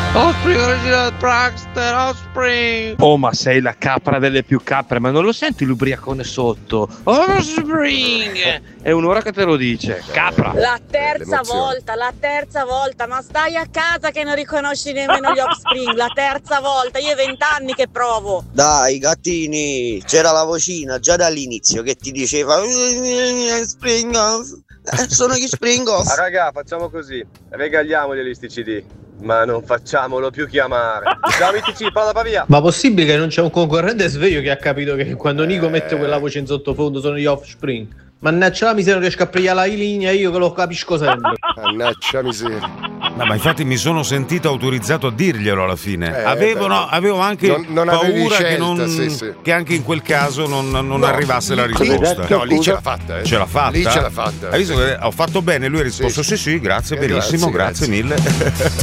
Offspring original Prankster, Offspring. Oh, ma sei la capra delle più capre, ma non lo senti l'ubriacone sotto? Offspring! È un'ora che te lo dice, capra. La terza volta, ma stai a casa che non riconosci nemmeno gli Offspring, la terza volta, io 20 anni che provo. Dai gattini, c'era la vocina già dall'inizio che ti diceva Spring Off. Sono gli Spring Off. Raga, facciamo così, regaliamogli sti CD, ma non facciamolo più chiamare. Ciao MTC, palla va via. Ma possibile che non c'è un concorrente sveglio che ha capito che quando Nico mette quella voce in sottofondo sono gli Offspring? Mannaggia la miseria, non riesco a pigliare la linea, io che lo capisco sempre. Mannaggia miseria. No, ma infatti mi sono sentito autorizzato a dirglielo alla fine. Avevo anche non paura scelta, che anche in quel caso non arrivasse la risposta. No, lì ce l'ha fatta. Ce l'ha fatta? Lì ce l'ha fatta. Hai visto che ho fatto bene? Lui ha risposto sì, grazie, benissimo, grazie mille.